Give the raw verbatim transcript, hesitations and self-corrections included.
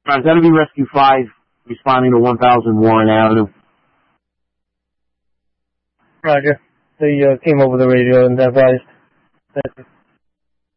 Alright, that'll be Rescue five, responding to one thousand Warren Avenue. Roger. They uh, came over the radio and advised that